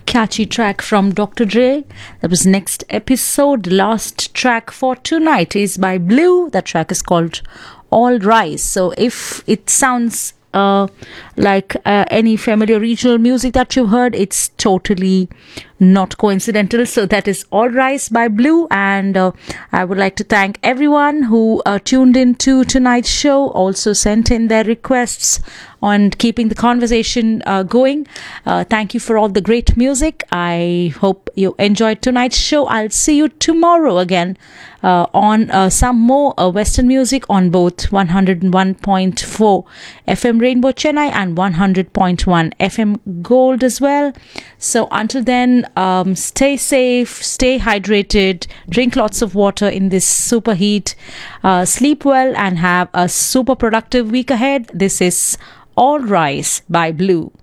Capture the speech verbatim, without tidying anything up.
catchy track from Doctor Dre. That was next episode. The last track for tonight is by Blue. That track is called All Rise. So if it sounds uh, like uh, any familiar regional music that you've heard, it's totally not coincidental. So that is All Rise by Blue, and uh, I would like to thank everyone who uh, tuned in to tonight's show, also sent in their requests on keeping the conversation uh, going. Uh, thank you for all the great music. I hope you enjoyed tonight's show. I'll see you tomorrow again uh, on uh, some more uh, Western music on both one oh one point four F M Rainbow Chennai and one hundred point one F M Gold as well. So until then, um, stay safe, stay hydrated, drink lots of water in this super heat, uh, sleep well, and have a super productive week ahead. This is All Rise by Blue.